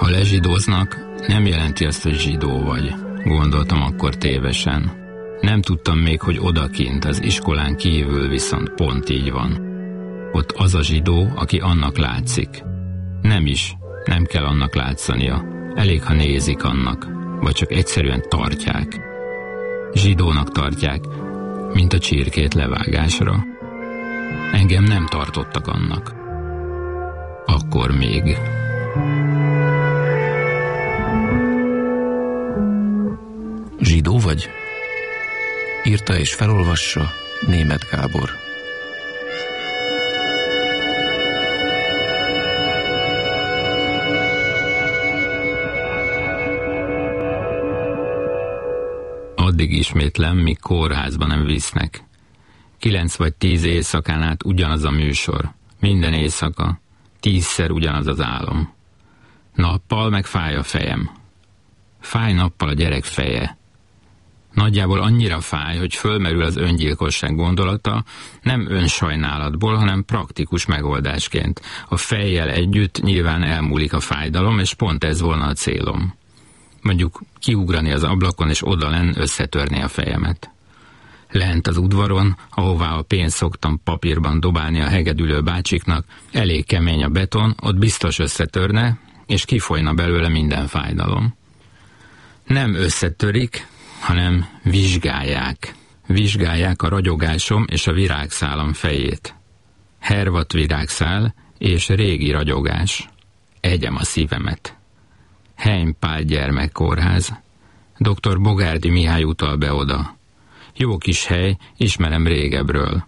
Ha lezsidóznak, nem jelenti azt, hogy zsidó vagy. Gondoltam akkor tévesen. Nem tudtam még, hogy odakint, az iskolán kívül viszont pont így van. Ott az a zsidó, aki annak látszik. Nem kell annak látszania. Elég, ha nézik annak, vagy csak egyszerűen tartják. Zsidónak tartják, mint a csirkét levágásra. Engem nem tartottak annak. Akkor még. Zsidó vagy? Írta és felolvassa Németh Gábor. Addig ismétlem, míg kórházba nem visznek. 9 vagy 10 éjszakán át ugyanaz a műsor. Minden éjszaka. 10-szer ugyanaz az álom. Nappal meg fáj a fejem. Fáj nappal a gyerek feje. Nagyjából annyira fáj, hogy fölmerül az öngyilkosság gondolata, nem önsajnálatból, hanem praktikus megoldásként. A fejjel együtt nyilván elmúlik a fájdalom, és pont ez volna a célom. Mondjuk kiugrani az ablakon, és odalenn összetörni a fejemet. Lent az udvaron, ahová a pénzt szoktam papírban dobálni a hegedülő bácsiknak, elég kemény a beton, ott biztos összetörne, és kifolyna belőle minden fájdalom. Nem összetörik, hanem vizsgálják. Vizsgálják a ragyogásom és a virágszálam fejét. Hervadt virágszál és régi ragyogás. Egyem a szívemet. Heim Pál gyermekkórház. Dr. Bogárdi Mihály utal be oda. Jó kis hely, ismerem régebről.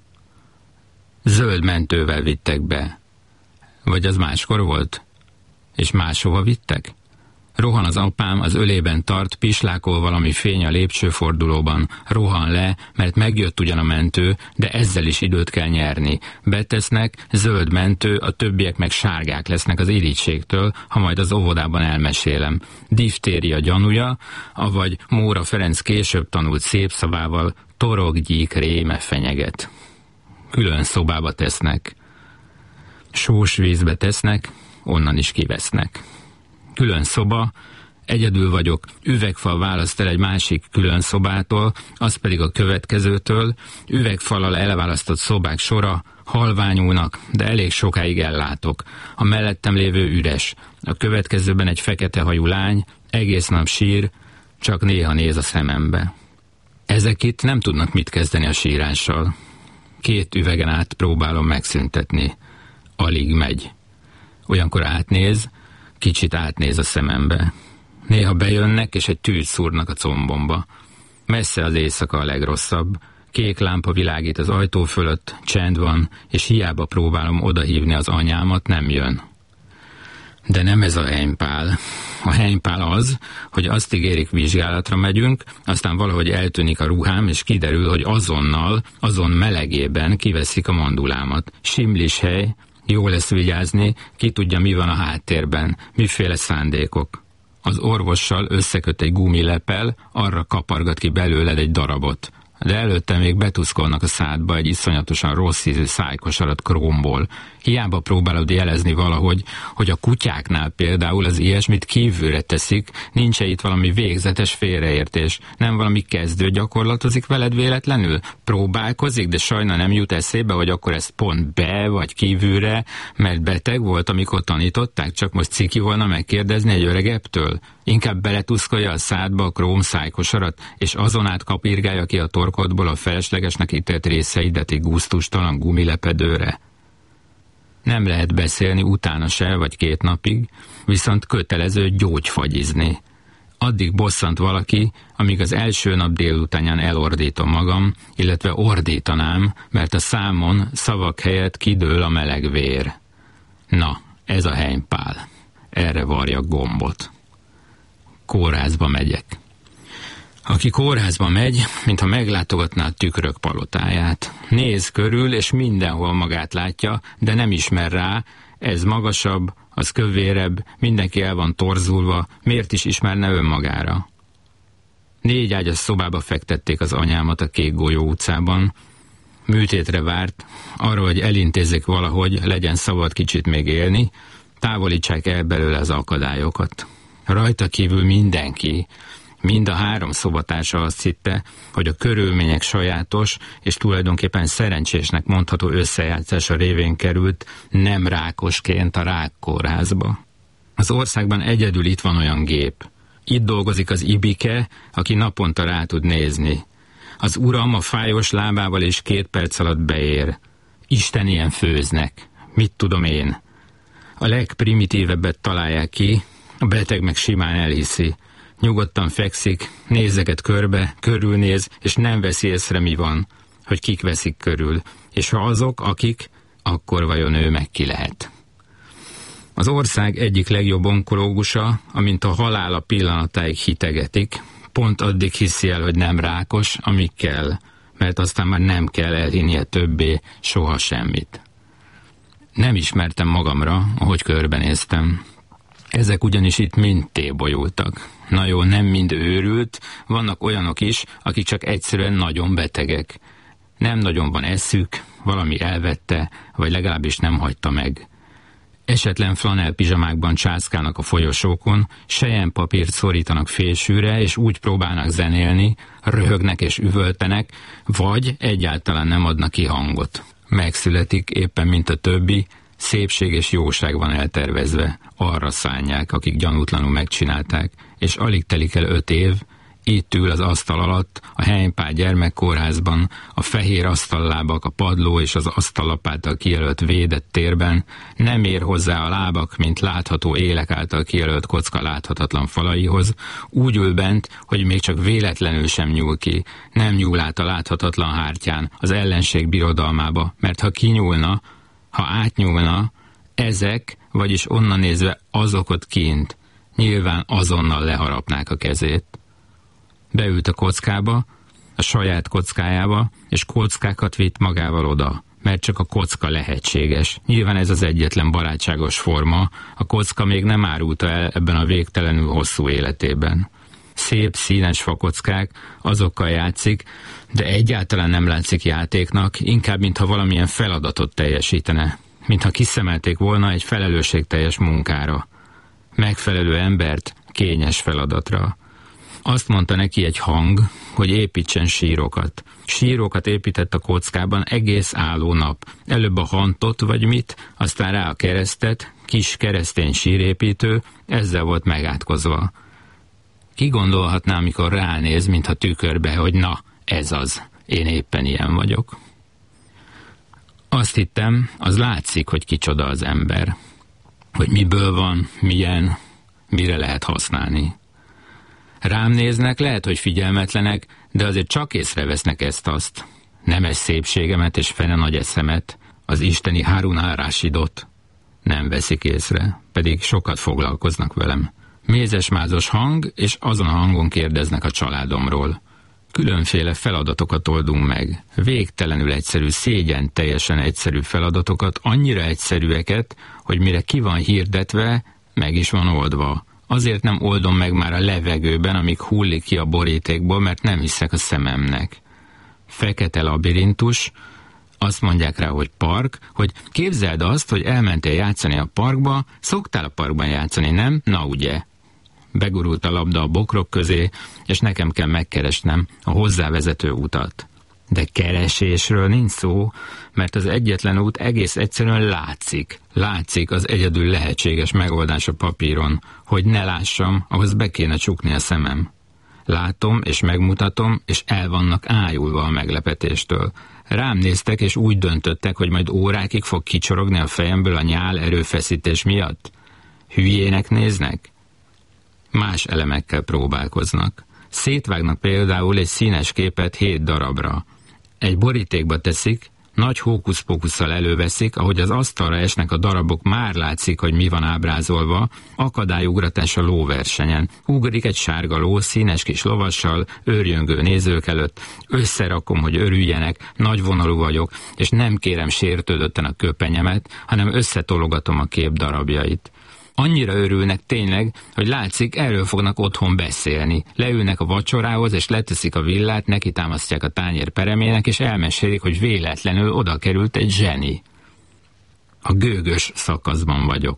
Zöld mentővel vittek be. Vagy az máskor volt? És máshova vittek? Rohan az apám, az ölében tart, pislákol valami fény a lépcsőfordulóban. Rohan le, mert megjött ugyan a mentő, de ezzel is időt kell nyerni. Betesznek, zöld mentő, a többiek meg sárgák lesznek az irítségtől, ha majd az óvodában elmesélem. Diftéria gyanúja, avagy Móra Ferenc később tanult szép szavával, torokgyík réme fenyeget. Külön szobába tesznek. Sós vízbe tesznek, onnan is kivesznek. Külön szoba, egyedül vagyok, üvegfal választ el egy másik külön szobától, az pedig a következőtől, üvegfallal elválasztott szobák sora, halványúnak, de elég sokáig ellátok. A mellettem lévő üres, a következőben egy fekete hajú lány, egész nap sír, csak néha néz a szemembe. Ezek itt nem tudnak mit kezdeni a sírással. 2 üvegen át próbálom megszüntetni. Alig megy. Olyankor átnéz, kicsit átnéz a szemembe. Néha bejönnek, és egy tűt szúrnak a combomba. Messze az éjszaka a legrosszabb. Kék lámpa világít az ajtó fölött, csend van, és hiába próbálom odahívni az anyámat, nem jön. De nem ez a Heim Pál. A Heim Pál az, hogy azt ígérik, vizsgálatra megyünk, aztán valahogy eltűnik a ruhám, és kiderül, hogy azon melegében kiveszik a mandulámat. Simlis hely, jó lesz vigyázni, ki tudja, mi van a háttérben, miféle szándékok. Az orvossal összeköt egy gumileppel, arra kapargat ki belőled egy darabot. De előtte még betuszkolnak a szádba egy iszonyatosan rossz ízű szájkosarat krómból. Hiába próbálod jelezni valahogy, hogy a kutyáknál például az ilyesmit kívülre teszik, nincs itt valami végzetes félreértés, nem valami kezdő gyakorlatozik veled véletlenül? Próbálkozik, de sajna nem jut eszébe, hogy akkor ezt pont be vagy kívülre, mert beteg volt, amikor tanították, csak most ciki volna megkérdezni egy öregebbtől? Inkább beletuszkolja a szádba a króm szájkosarat, és azon át kapirgálja ki a torkodból a feleslegesnek ítélt részeidet egy gusztustalan gumilepedőre. Nem lehet beszélni utána se, vagy 2 napig, viszont kötelező gyógyfagyizni. Addig bosszant valaki, amíg az első nap délutánján elordítom magam, illetve ordítanám, mert a számon szavak helyett kidől a meleg vér. Na, ez a Heim Pál. Erre varjak gombot. Kórházba megyek. Aki kórházba megy, mintha meglátogatná a tükrök palotáját. Néz körül, és mindenhol magát látja, de nem ismer rá, ez magasabb, az kövérebb, mindenki el van torzulva, miért is ismerne önmagára? 4 ágyas szobába fektették az anyámat a Kék Golyó utcában. Műtétre várt, arra, hogy elintézzék valahogy, legyen szabad kicsit még élni, távolítsák el belőle az akadályokat. Rajta kívül mindenki, mind a 3 szobatársa azt hitte, hogy a körülmények sajátos és tulajdonképpen szerencsésnek mondható összejátszása révén került nem rákosként a rákkórházba. Az országban egyedül itt van olyan gép. Itt dolgozik az Ibike, aki naponta rá tud nézni. Az uram a fájos lábával és 2 perc alatt beér. Isten ilyen főznek. Mit tudom én? A legprimitívebbet találják ki, a beteg meg simán elhiszi. Nyugodtan fekszik, nézeket körbe, körülnéz, és nem veszi észre, mi van, hogy kik veszik körül. És ha azok, akik, akkor vajon ő meg ki lehet. Az ország egyik legjobb onkológusa, amint a halála pillanatáig hitegetik, pont addig hiszi el, hogy nem rákos, amíg kell, mert aztán már nem kell elhinnie többé soha semmit. Nem ismertem magamra, ahogy körbenéztem. Ezek ugyanis itt mind tébolyultak. Na jó, nem mind őrült, vannak olyanok is, akik csak egyszerűen nagyon betegek. Nem nagyon van eszük, valami elvette, vagy legalábbis nem hagyta meg. Esetlen flanell pizsamákban császkálnak a folyosókon, selyempapírt szorítanak félsűre, és úgy próbálnak zenélni, röhögnek és üvöltenek, vagy egyáltalán nem adnak ki hangot. Megszületik éppen, mint a többi, szépség és jóság van eltervezve, arra szánják, akik gyanútlanul megcsinálták, és alig telik el 5 év, itt ül az asztal alatt, a Heimpál gyermekkórházban, a fehér asztallábak, a padló és az asztallap által kijelölt védett térben, nem ér hozzá a lábak, mint látható élek által kijelölt kocka láthatatlan falaihoz, úgy ül bent, hogy még csak véletlenül sem nyúl ki, nem nyúl át a láthatatlan hártyán, az ellenség birodalmába, mert ha kinyúlna, ha átnyúlna, ezek, vagyis onnan nézve azok ott kint, nyilván azonnal leharapnák a kezét. Beült a kockába, a saját kockájába, és kockákat vitt magával oda, mert csak a kocka lehetséges. Nyilván ez az egyetlen barátságos forma, a kocka még nem árulta el ebben a végtelenül hosszú életében. Szép, színes fakockák, azokkal játszik, de egyáltalán nem látszik játéknak, inkább mintha valamilyen feladatot teljesítene, mintha kiszemelték volna egy felelősségteljes munkára. Megfelelő embert kényes feladatra. Azt mondta neki egy hang, hogy építsen sírokat. Sírokat épített a kockában egész álló nap. Előbb a hantot vagy mit, aztán rá a keresztet, kis keresztény sírépítő, ezzel volt megátkozva. Ki gondolhatná, amikor ránéz, mintha tükörbe, hogy na, ez az, én éppen ilyen vagyok. Azt hittem, az látszik, hogy kicsoda az ember. Hogy miből van, milyen, mire lehet használni. Rám néznek, lehet, hogy figyelmetlenek, de azért csak észrevesznek ezt-azt. Nemes szépségemet és fene nagy eszemet, az isteni Harun al-Rashidot. Nem veszik észre, pedig sokat foglalkoznak velem. Mézesmázos hang, és azon a hangon kérdeznek a családomról. Különféle feladatokat oldunk meg. Végtelenül egyszerű, szégyen teljesen egyszerű feladatokat, annyira egyszerűeket, hogy mire ki van hirdetve, meg is van oldva. Azért nem oldom meg már a levegőben, amíg hullik ki a borítékból, mert nem hiszek a szememnek. Fekete labirintus, azt mondják rá, hogy park, hogy képzeld azt, hogy elmentél játszani a parkba, szoktál a parkban játszani, nem? Na ugye. Begurult a labda a bokrok közé, és nekem kell megkeresnem a hozzávezető utat. De keresésről nincs szó, mert az egyetlen út egész egyszerűen látszik. Látszik az egyedül lehetséges megoldás a papíron. Hogy ne lássam, ahhoz be kéne csukni a szemem. Látom és megmutatom, és el vannak ájulva a meglepetéstől. Rám néztek, és úgy döntöttek, hogy majd órákig fog kicsorogni a fejemből a nyál erőfeszítés miatt. Hülyének néznek? Más elemekkel próbálkoznak. Szétvágnak például egy színes képet 7 darabra. Egy borítékba teszik, nagy hókuszpókusszal előveszik, ahogy az asztalra esnek a darabok, már látszik, hogy mi van ábrázolva, akadályugratás a lóversenyen. Ugrik egy sárga ló, színes kis lovassal, őrjöngő nézők előtt, összerakom, hogy örüljenek, nagyvonalú vagyok, és nem kérem sértődötten a köpenyemet, hanem összetologatom a kép darabjait. Annyira örülnek tényleg, hogy látszik, erről fognak otthon beszélni. Leülnek a vacsorához, és leteszik a villát, neki támasztják a tányér peremének, és elmesélik, hogy véletlenül oda került egy zseni. A gőgös szakaszban vagyok.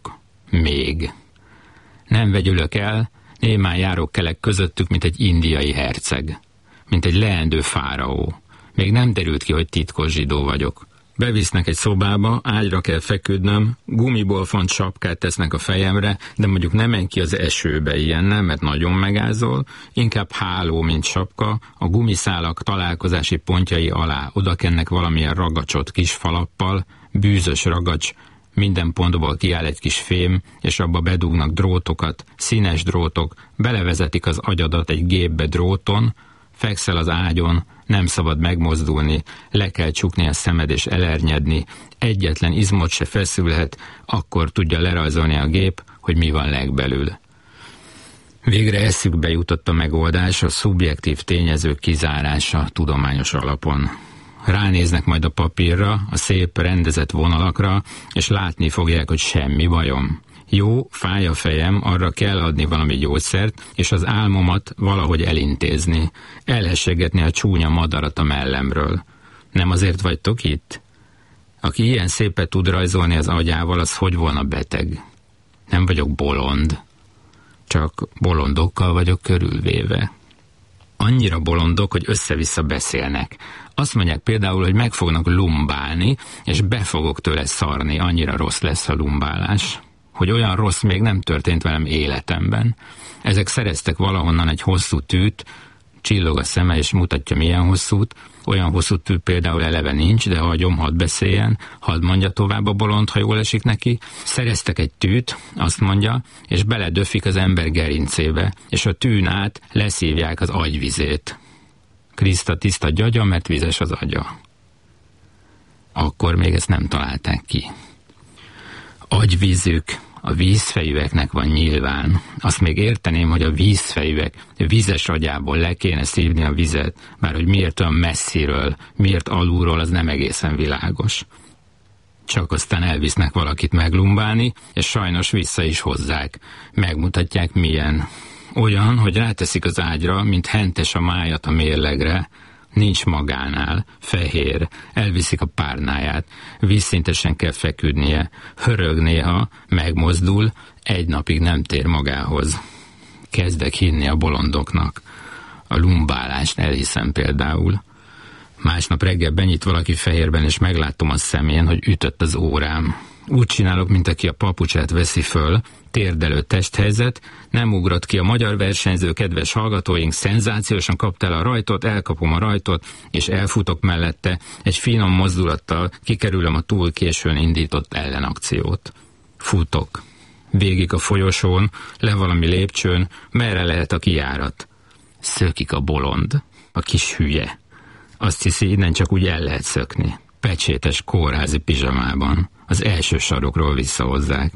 Még. Nem vegyülök el, némán járok kelek közöttük, mint egy indiai herceg. Mint egy leendő fáraó. Még nem derült ki, hogy titkos zsidó vagyok. Bevisznek egy szobába, ágyra kell feküdnöm, gumiból font sapkát tesznek a fejemre, de mondjuk nem menj ki az esőbe ilyennel, mert nagyon megázol, inkább háló, mint sapka, a gumiszálak találkozási pontjai alá odakennek valamilyen ragacsot kis falappal, bűzös ragacs, minden pontból kiáll egy kis fém, és abba bedugnak drótokat, színes drótok, belevezetik az agyadat egy gépbe dróton, fekszel az ágyon, nem szabad megmozdulni, le kell csukni a szemed és elernyedni, egyetlen izmot se feszülhet, akkor tudja lerajzolni a gép, hogy mi van legbelül. Végre eszükbe jutott a megoldás, a szubjektív tényezők kizárása tudományos alapon. Ránéznek majd a papírra, a szép rendezett vonalakra, és látni fogják, hogy semmi bajom. Jó, fáj a fejem, arra kell adni valami gyógyszert, és az álmomat valahogy elintézni. Elhessegetni a csúnya madarat a mellemről. Nem azért vagytok itt? Aki ilyen szépet tud rajzolni az agyával, az hogy volna beteg? Nem vagyok bolond. Csak bolondokkal vagyok körülvéve. Annyira bolondok, hogy össze-vissza beszélnek. Azt mondják például, hogy meg fognak lumbálni, és be fogok tőle szarni, annyira rossz lesz a lumbálás. Hogy olyan rossz még nem történt velem életemben. Ezek szereztek valahonnan egy hosszú tűt, csillog a szeme és mutatja milyen hosszút, olyan hosszú tű például eleve nincs, de hagyom, hadd beszéljen, hadd mondja tovább a bolond, ha jól esik neki. Szereztek egy tűt, azt mondja, és beledöfik az ember gerincébe, és a tűn át leszívják az agyvizét. Kriszta tiszta gyagya, mert vizes az agya. Akkor még ezt nem találták ki. Agyvízük a vízfejűeknek van nyilván. Azt még érteném, hogy a vízfejűek vízes agyából le kéne szívni a vizet, bár hogy miért olyan messziről, miért alulról, az nem egészen világos. Csak aztán elvisznek valakit meglumbálni, és sajnos vissza is hozzák. Megmutatják milyen. Olyan, hogy ráteszik az ágyra, mint hentes a májat a mérlegre, nincs magánál, fehér, elviszik a párnáját, vízszintesen kell feküdnie, hörög néha, megmozdul, egy napig nem tér magához. Kezdek hinni a bolondoknak. A lumbálást elhiszem például. Másnap reggel benyit valaki fehérben, és meglátom a szemén, hogy ütött az órám. Úgy csinálok, mint aki a papucsát veszi föl, térdelő testhelyzet, nem ugrott ki a magyar versenyző, kedves hallgatóink, szenzációsan kapta el a rajtot, elkapom a rajtot, és elfutok mellette, egy finom mozdulattal kikerülöm a túl későn indított ellenakciót. Futok. Végig a folyosón, le valami lépcsőn, merre lehet a kijárat. Szökik a bolond, a kis hülye. Azt hiszi, innen csak úgy el lehet szökni. Pecsétes kórházi pizsamában. Az első sarokról visszahozzák.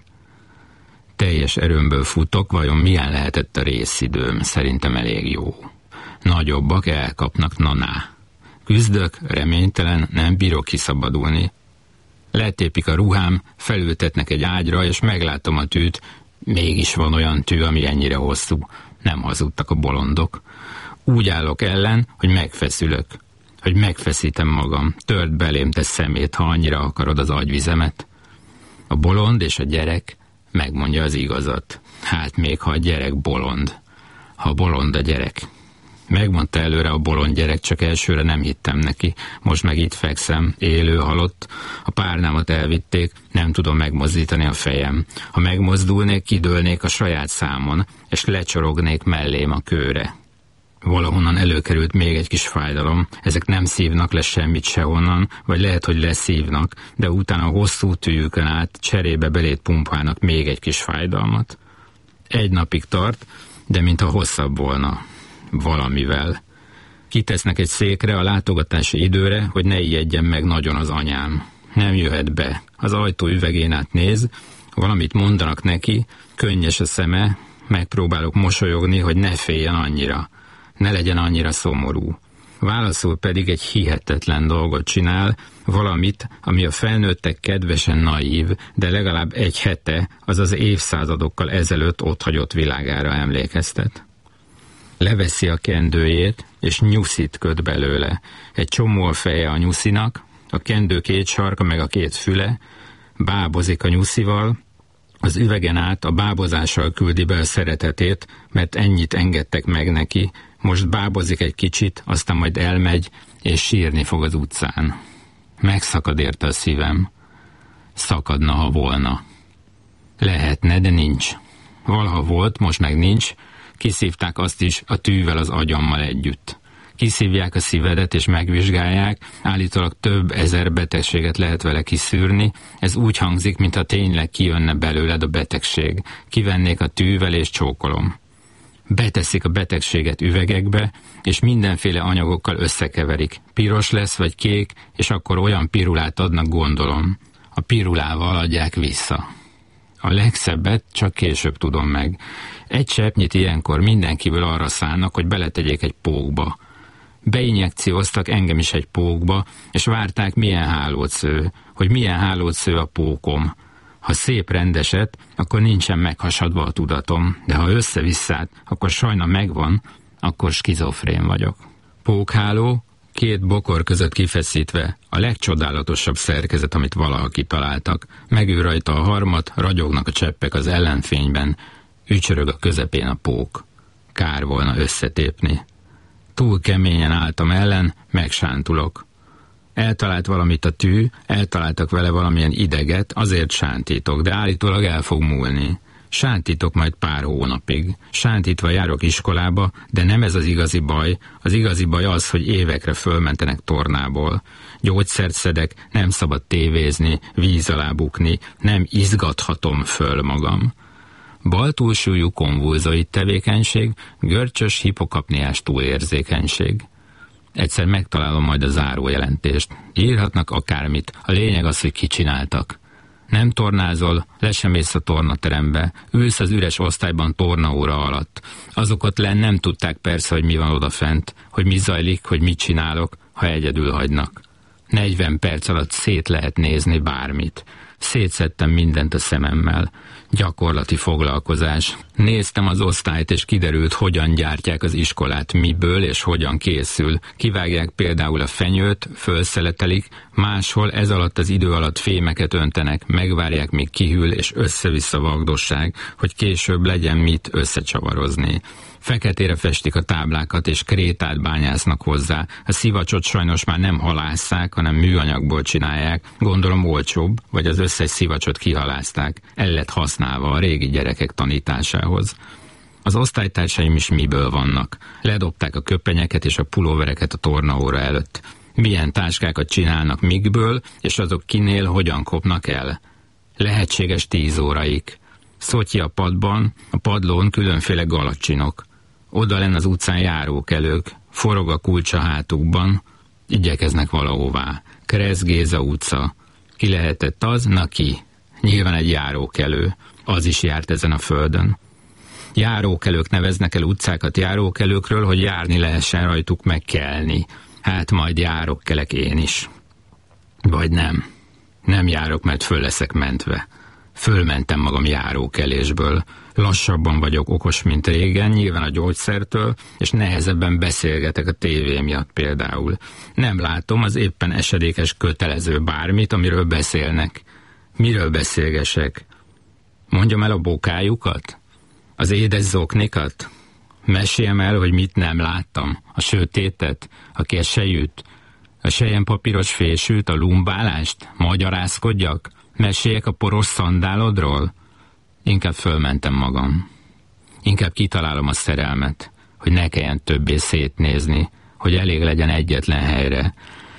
Teljes erőmből futok, vajon milyen lehetett a részidőm? Szerintem elég jó. Nagyobbak elkapnak, naná. Küzdök, reménytelen, nem bírok kiszabadulni. Letépik a ruhám, felültetnek egy ágyra, és meglátom a tűt. Mégis van olyan tű, ami ennyire hosszú. Nem hazudtak a bolondok. Úgy állok ellen, hogy megfeszülök. Hogy megfeszítem magam. Tört belém te szemét, ha annyira akarod az agyvizemet. A bolond és a gyerek megmondja az igazat. Hát még ha a gyerek bolond. Ha bolond a gyerek. Megmondta előre a bolond gyerek, csak elsőre nem hittem neki. Most meg itt fekszem, élő, halott. A párnámat elvitték, nem tudom megmozdítani a fejem. Ha megmozdulnék, kidőlnék a saját számon, és lecsorognék mellém a kőre. Valahonnan előkerült még egy kis fájdalom. Ezek nem szívnak le semmit sehonnan, vagy lehet, hogy leszívnak, de utána a hosszú tűjükön át cserébe belét pumpálnak még egy kis fájdalmat. Egy napig tart, de mintha hosszabb volna. Valamivel. Kitesznek egy székre a látogatási időre, hogy ne ijedjen meg nagyon az anyám. Nem jöhet be. Az ajtó üvegén át néz, valamit mondanak neki, könnyes a szeme, megpróbálok mosolyogni, hogy ne féljen annyira. Ne legyen annyira szomorú. Válaszul pedig egy hihetetlen dolgot csinál, valamit, ami a felnőttek kedvesen naív, de legalább egy hete, azaz évszázadokkal ezelőtt otthagyott világára emlékeztet. Leveszi a kendőjét, és nyuszit köt belőle. Egy csomó a feje a nyuszinak, a kendő két sarka meg a két füle, bábozik a nyuszival, Az üvegen át a bábozással küldi be a szeretetét, mert ennyit engedtek meg neki, most bábozik egy kicsit, aztán majd elmegy, és sírni fog az utcán. Megszakad érte a szívem. Szakadna, ha volna. Lehetne, de nincs. Valaha volt, most meg nincs. Kiszívták azt is a tűvel az agyammal együtt. Kiszívják a szívedet és megvizsgálják, állítólag több ezer betegséget lehet vele kiszűrni. Ez úgy hangzik, mintha tényleg kijönne belőled a betegség. Kivennék a tűvel és csókolom. Beteszik a betegséget üvegekbe, és mindenféle anyagokkal összekeverik. Piros lesz vagy kék, és akkor olyan pirulát adnak, gondolom. A pirulával adják vissza. A legszebbet csak később tudom meg. Egy cseppnyit ilyenkor mindenkiből arra szánnak, hogy beletegyék egy pókba. Beinjekcióztak engem is egy pókba, és várták, milyen hálótsző, hogy milyen hálótsző a pókom. Ha szép rendeset, akkor nincsen meghasadva a tudatom, de ha összevisszát, akkor sajna megvan, akkor skizofrén vagyok. Pókháló, 2 bokor között kifeszítve, a legcsodálatosabb szerkezet, amit valaha kitaláltak. Megül rajta a harmat, ragyognak a cseppek az ellenfényben, ücsörög a közepén a pók. Kár volna összetépni. Túl keményen álltam ellen, megsántulok. Eltalált valamit a tű, eltaláltak vele valamilyen ideget, azért sántítok, de állítólag el fog múlni. Sántítok majd pár hónapig. Sántítva járok iskolába, de nem ez az igazi baj. Az igazi baj az, hogy évekre fölmentenek tornából. Gyógyszert szedek, nem szabad tévézni, víz alá bukni, nem izgathatom föl magam. Bal túlsúlyú konvulzoid tevékenység, görcsös hipokapniás túlérzékenység. Egyszer megtalálom majd a zárójelentést. Írhatnak akármit, a lényeg az, hogy kicsináltak. Nem tornázol, le sem mész a tornaterembe, ülsz az üres osztályban tornaóra alatt. Azok ott lenn nem tudták persze, hogy mi van odafent, hogy mi zajlik, hogy mit csinálok, ha egyedül hagynak. 40 perc alatt szét lehet nézni bármit. Szétszedtem mindent a szememmel. Gyakorlati foglalkozás. Néztem az osztályt, és kiderült, hogyan gyártják az iskolát, miből és hogyan készül. Kivágják például a fenyőt, fölszeletelik, máshol ez alatt az idő alatt fémeket öntenek, megvárják, míg kihűl, és össze-vissza vagdosság, hogy később legyen mit összecsavarozni. Feketére festik a táblákat, és krétát bányásznak hozzá. A szivacsot sajnos már nem halásszák, hanem műanyagból csinálják. Gondolom olcsóbb, vagy az összes szivacsot kihalázták. El lett használva a régi gyerekek tanításához. Az osztálytársaim is miből vannak. Ledobták a köpenyeket és a pulóvereket a tornaóra előtt. Milyen táskákat csinálnak mikből, és azok kinél hogyan kopnak el. Lehetséges 10 óraig. Szotyi a padban, a padlón különféle galacsinok. Oda lenn az utcán járókelők, forog a kulcs a hátukban, igyekeznek valahová. Kressz Géza utca. Ki lehetett az? Na ki? Nyilván egy járókelő. Az is járt ezen a földön. Járókelők neveznek el utcákat járókelőkről, hogy járni lehessen rajtuk, meg kelni. Hát majd járok kelek én is. Vagy nem. Nem járok, mert föl leszek mentve. Fölmentem magam járókelésből. Lassabban vagyok okos, mint régen, nyilván a gyógyszertől, és nehezebben beszélgetek a tévé miatt például. Nem látom az éppen esedékes kötelező bármit, amiről beszélnek. Miről beszélgesek? Mondjam el a bokájukat? Az édes zoknikat? Meséljem el, hogy mit nem láttam? A sötétet? A keselyűt? A selyempapíros fésűt? A lumbálást? Magyarázkodjak? Meséljek a poros szandálodról? Inkább fölmentem magam. Inkább kitalálom a szerelmet, hogy ne kelljen többé szétnézni, hogy elég legyen egyetlen helyre.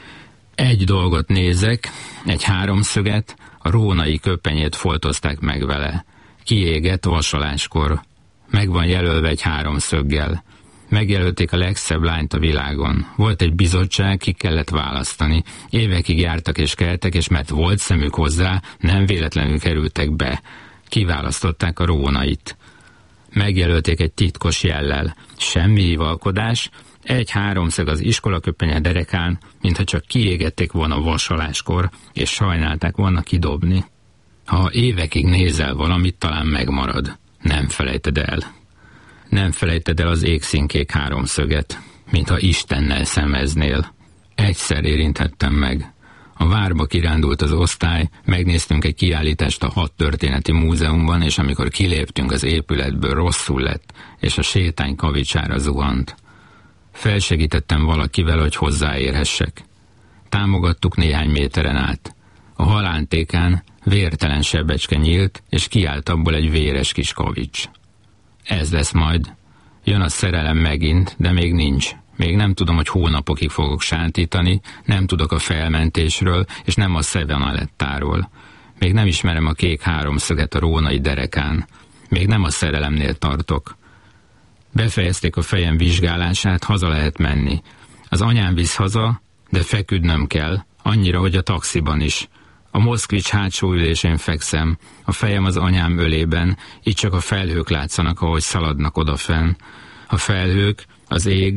Egy dolgot nézek, egy háromszöget, a rónai köpenyét foltozták meg vele. Kiégett vasaláskor. Meg van jelölve egy háromszöggel. Megjelölték a legszebb lányt a világon. Volt egy bizottság, ki kellett választani. Évekig jártak és keltek, és mert volt szemük hozzá, nem véletlenül kerültek be. Kiválasztották a rónait. Megjelölték egy titkos jellel. Semmi hivalkodás, egy háromszög az iskolaköpenye derekán, mintha csak kiégették volna vasaláskor, és sajnálták volna kidobni. Ha évekig nézel valamit, talán megmarad. Nem felejted el. Nem felejted el az égszínkék háromszöget, mintha Istennel szemeznél. Egyszer érinthettem meg. A várba kirándult az osztály, megnéztünk egy kiállítást a Hadtörténeti Múzeumban, és amikor kiléptünk az épületből, rosszul lett, és a sétány kavicsára zuhant. Felsegítettem valakivel, hogy hozzáérhessek. Támogattuk néhány méteren át. A halántékán vértelen sebecske nyílt, és kiállt abból egy véres kis kavics. Ez lesz majd. Jön a szerelem megint, de még nincs. Még nem tudom, hogy hónapokig fogok sántítani, nem tudok a felmentésről, és nem a Szevenalettáról. Még nem ismerem a kék háromszöget a rónai derekán. Még nem a szerelemnél tartok. Befejezték a fejem vizsgálását, haza lehet menni. Az anyám visz haza, de feküdnöm kell, annyira, hogy a taxiban is. A Moszkvics hátsó ülésén fekszem, a fejem az anyám ölében, így csak a felhők látszanak, ahogy szaladnak odafenn. A felhők, az ég,